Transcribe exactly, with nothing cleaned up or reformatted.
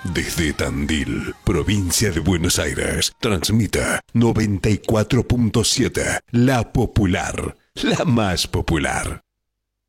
Desde Tandil, provincia de Buenos Aires, transmita noventa y cuatro punto siete, La Popular, la más popular.